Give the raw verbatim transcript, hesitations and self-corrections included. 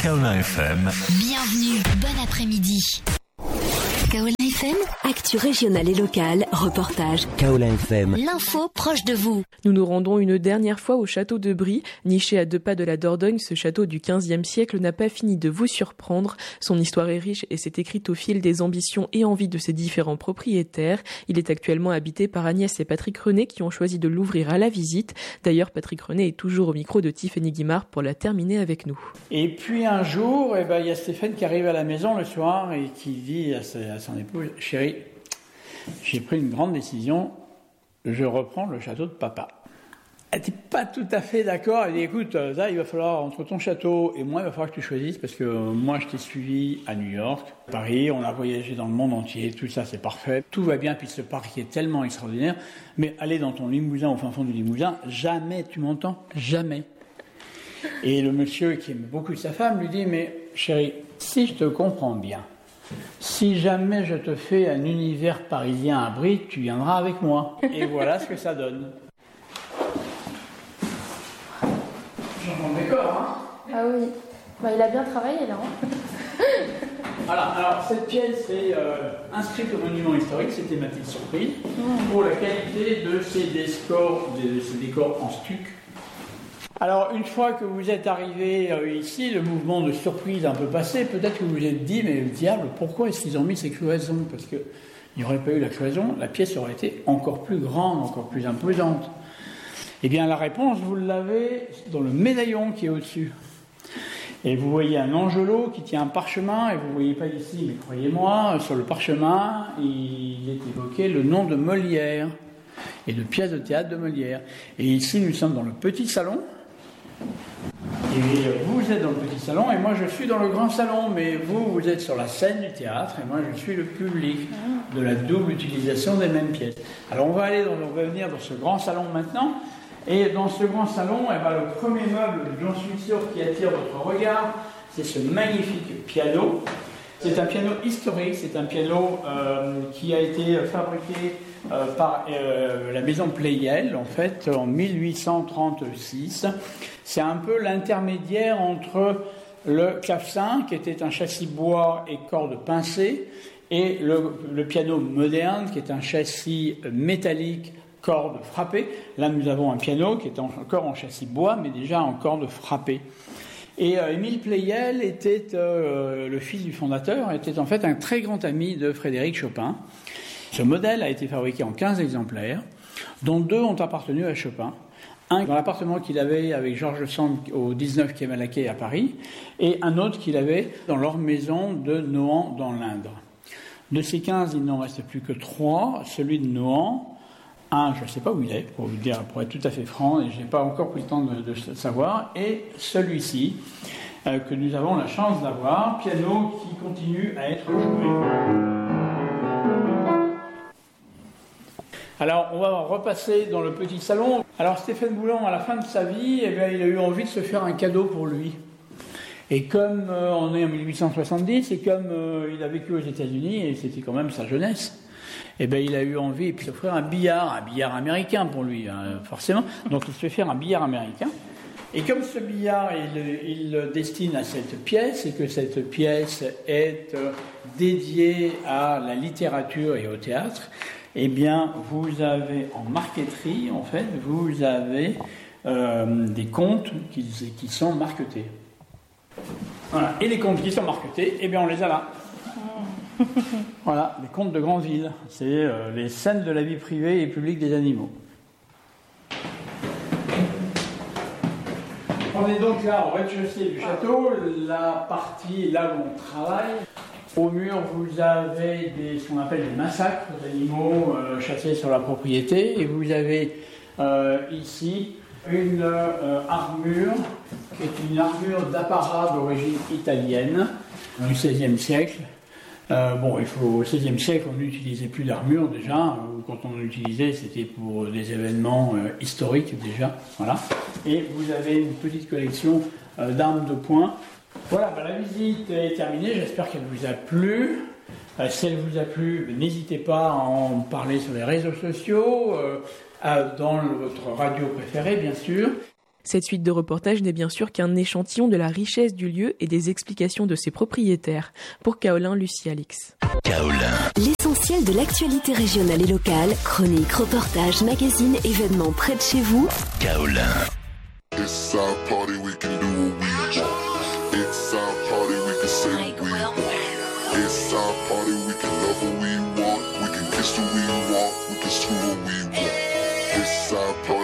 Kaolin F M. Bienvenue, bon après-midi. Kaolin F M, actu régionale et locale, reportage. Kaolin F M. L'info proche de vous. Nous nous rendons une dernière fois au château de Brie. Niché à deux pas de la Dordogne, ce château du quinzième siècle n'a pas fini de vous surprendre. Son histoire est riche et s'est écrite au fil des ambitions et envies de ses différents propriétaires. Il est actuellement habité par Agnès et Patrick René qui ont choisi de l'ouvrir à la visite. D'ailleurs, Patrick René est toujours au micro de Tiffany Guimard pour la terminer avec nous. Et puis un jour, eh ben, il y a Stéphane qui arrive à la maison le soir et qui dit à, sa, à son épouse, « Chérie, j'ai pris une grande décision, je reprends le château de papa. » Elle n'était pas tout à fait d'accord. Elle dit, écoute, là, il va falloir, entre ton château et moi, il va falloir que tu choisisses, parce que euh, moi, je t'ai suivi à New York, à Paris, on a voyagé dans le monde entier, tout ça, c'est parfait. Tout va bien, puis ce parc est tellement extraordinaire. Mais aller dans ton Limousin, au fin fond du Limousin, jamais, tu m'entends? Jamais. Et le monsieur, qui aime beaucoup sa femme, lui dit, mais chérie, si je te comprends bien, si jamais je te fais un univers parisien à Brie, tu viendras avec moi. Et voilà ce que ça donne. J'entends le décor, hein? Ah oui, bah, il a bien travaillé là. Hein. Voilà, alors cette pièce est euh, inscrite au monument historique, c'est thématique surprise, mmh. pour la qualité de ces décors, de ces décors en stuc. Alors, une fois que vous êtes arrivé euh, ici, le mouvement de surprise un peu passé, peut-être que vous vous êtes dit, mais diable, pourquoi est-ce qu'ils ont mis ces cloisons? Parce qu'il n'y aurait pas eu la cloison, la pièce aurait été encore plus grande, encore plus imposante. Eh bien, la réponse, vous l'avez dans le médaillon qui est au-dessus. Et vous voyez un angelot qui tient un parchemin, et vous ne voyez pas ici, mais croyez-moi, sur le parchemin, il est évoqué le nom de Molière, et de pièces de théâtre de Molière. Et ici, nous sommes dans le petit salon. Et vous êtes dans le petit salon et moi je suis dans le grand salon, mais vous, vous êtes sur la scène du théâtre et moi je suis le public de la double utilisation des mêmes pièces. Alors on va aller, dans, on va venir dans ce grand salon maintenant, et dans ce grand salon, eh ben, le premier meuble, j'en suis sûr, qui attire votre regard, c'est ce magnifique piano. C'est un piano historique, c'est un piano euh, qui a été fabriqué euh, par euh, la maison Pleyel, en fait, en mille huit cent trente-six. C'est un peu l'intermédiaire entre le clavecin, qui était un châssis bois et cordes pincées, et le, le piano moderne, qui est un châssis métallique, cordes frappées. Là, nous avons un piano qui est encore en châssis bois, mais déjà en cordes frappées. Et euh, Émile Pleyel était euh, le fils du fondateur, était en fait un très grand ami de Frédéric Chopin. Ce modèle a été fabriqué en quinze exemplaires, dont deux ont appartenu à Chopin. Un dans l'appartement qu'il avait avec Georges Sand au dix-neuf quai Malaquais à Paris, et un autre qu'il avait dans leur maison de Nohant dans l'Indre. De ces quinze, il n'en reste plus que trois. Celui de Nohant, un, je ne sais pas où il est, pour vous dire, pour être tout à fait franc, et je n'ai pas encore pris le temps de, de savoir, et celui-ci, euh, que nous avons la chance d'avoir, piano qui continue à être joué. Alors, on va repasser dans le petit salon. Alors, Stéphane Boulan, à la fin de sa vie, eh bien, il a eu envie de se faire un cadeau pour lui. Et comme euh, on est en mille huit cent soixante-dix, et comme euh, il a vécu aux États-Unis, et c'était quand même sa jeunesse, eh bien, il a eu envie de s'offrir un billard, un billard américain pour lui, hein, forcément. Donc, il se fait faire un billard américain. Et comme ce billard, il, il le destine à cette pièce, et que cette pièce est euh, dédiée à la littérature et au théâtre, eh bien, vous avez en marqueterie, en fait, vous avez euh, des contes qui, qui sont marquetés. Voilà. Et les contes qui sont marquetés, eh bien, on les a là. Voilà, les contes de Grandville. C'est euh, les scènes de la vie privée et publique des animaux. On est donc là au rez-de-chaussée du château, la partie là où on travaille. Au mur, vous avez des, ce qu'on appelle des massacres d'animaux euh, chassés sur la propriété. Et vous avez euh, ici une euh, armure, qui est une armure d'apparat d'origine italienne du seizième siècle. Euh, bon, il faut, au seizième siècle, on n'utilisait plus d'armure déjà. Quand on l'utilisait, c'était pour des événements euh, historiques déjà. Voilà. Et vous avez une petite collection euh, d'armes de poing. Voilà, bah, la visite est terminée. J'espère qu'elle vous a plu. Euh, si elle vous a plu, n'hésitez pas à en parler sur les réseaux sociaux, euh, à, dans le, votre radio préférée, bien sûr. Cette suite de reportages n'est bien sûr qu'un échantillon de la richesse du lieu et des explications de ses propriétaires. Pour Kaolin, Lucie Alix. Kaolin. L'essentiel de l'actualité régionale et locale, chroniques, reportages, magazines, événements près de chez vous. Kaolin. It's our party, we can do what we want. It's our party, we can say what we want. It's our party, we can love what we want. We can kiss who we want, we can screw what we want. It's our party.